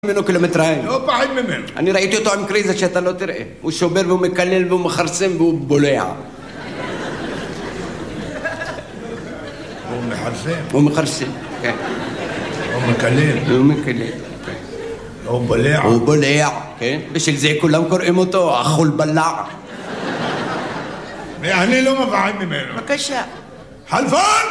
منه كيلومترين. לא פחד ממנו. אני ראיתי אותו עם קריזה שאתה לא תראה. הוא שובר והוא מקלל והוא מחרסם והוא בולע. הוא מחרסם. הוא מחרסם, כן. הוא מקלל. הוא מקלל. הוא בולע. הוא בולע, כן. בשביל זה כולם קוראים אותו אכול בלע. ואני לא מפחד ממנו. בבקשה. חלפון!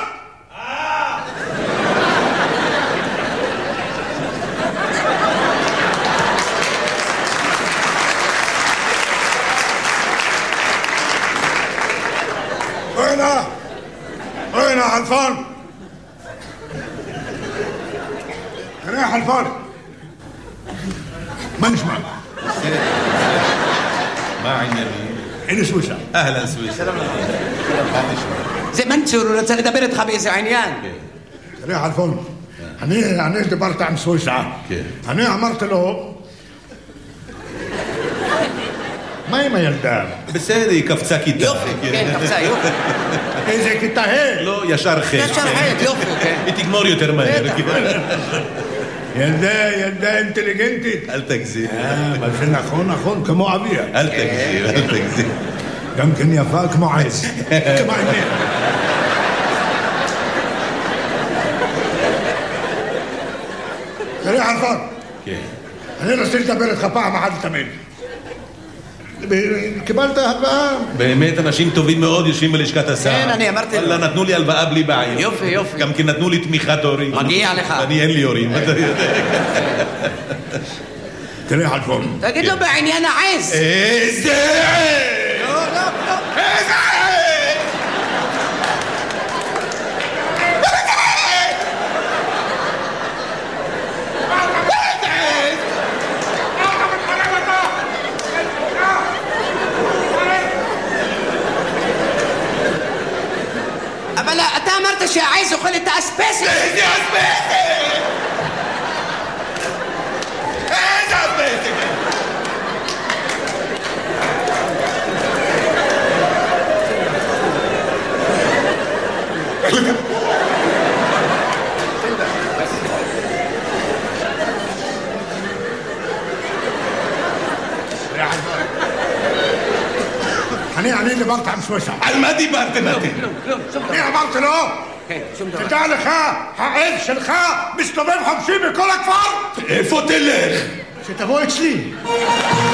وين حلفان؟ يا حلفان ما نسمع ما عندنا هنا سويسرا اهلا سويسرا זה מנצור, הוא רוצה לדבר איתך באיזה עניין. يا حلفان אני דיברתי עם סוויסה. אני אמרתי לו מה עם הילדה? בסדר, היא קפצה כיתה. יופי, כן, קפצה, יופי. איזה כיתה ה'? לא, ישר ח'. ישר ח', יופי, כן. היא תגמור יותר מהר. ילדה אינטליגנטית. אל תגזים. אבל זה נכון, כמו אביה. אל תגזים. גם כן יפה כמו עז. כמו עניין. תראה חלפון. אני רוצה לדבר איתך פעם אחת לתמיד. קיבלת הלוואה? באמת אנשים טובים מאוד יושבים בלשכת השר. כן, אני אמרתי לו. אללה, נתנו לי הלוואה בלי בעיה. יופי. גם כי נתנו לי תמיכת הורים. מגיע לך. אני אין לי הורים. תראה חלפון. תגיד לו בעניין העז. איזה עז! לא. איזה עז! אבל אתה אמרת שהעז אוכל את האספסת. איזה אספסת! איזה אספסת! אני דיברתי עם סוויסה. על מה דיברתם אתם? אני אמרתי לו, תדע לך, העז שלך מסתובב חופשי בכל הכפר. איפה תלך? שתבוא אצלי.